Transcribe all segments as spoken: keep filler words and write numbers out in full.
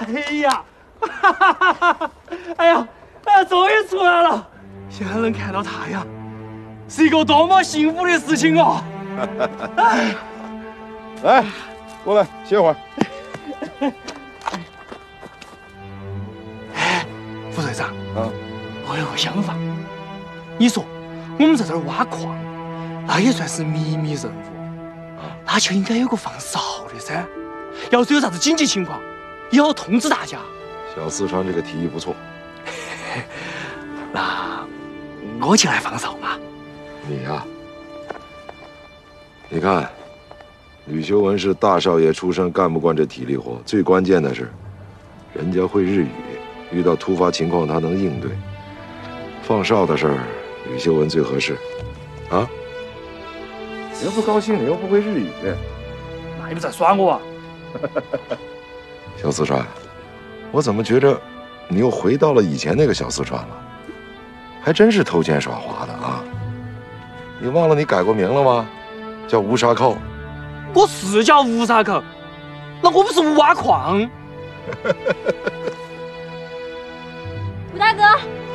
哎呀，哈哈哈哈！哎呀，哎，终于出来了！现在能看到太阳，是一个多么幸福的事情哦！ 哎，来，过来歇会儿。 哎，副队长， 啊， 我有个想法，你说我们在这儿挖矿，那也算是秘密任务，那就应该有个放哨的噻。要是有啥子紧急情况，也要通知大家。 小四川这个提议不错。 那我就来放哨嘛。 你呀、啊，你看，吕修文是大少爷出身，干不惯这体力活。最关键的是，人家会日语，遇到突发情况他能应对。放哨的事儿，吕修文最合适。啊？别不高兴，你又不会日语。 那你不在耍我啊？ 小四川，我怎么觉着你又回到了以前那个小四川了？还真是偷奸耍滑的啊！你忘了你改过名了吗？叫吴沙寇。 我是叫吴沙寇，那我不是吴挖矿。 吴大哥，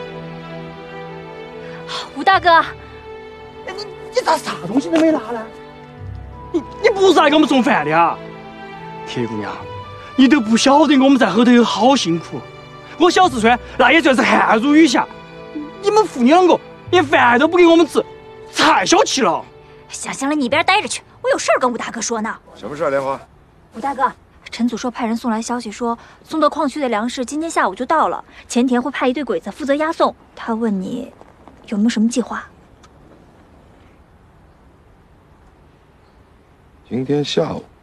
吴大哥， 你你咋啥东西都没拿呢？你你不是来给我们送饭的啊？铁姑娘，你都不晓得我们在后头有好辛苦。我小四川那也算是汗如雨下，你们父女两个连饭都不给我们吃，太小气了。 行行了，你一边待着去，我有事儿跟吴大哥说呢。 什么事啊，莲花？ 吴大哥，陈祖硕派人送来消息说，送到矿区的粮食今天下午就到了，前田会派一队鬼子负责押送。他问你有没有什么计划？ 今天下午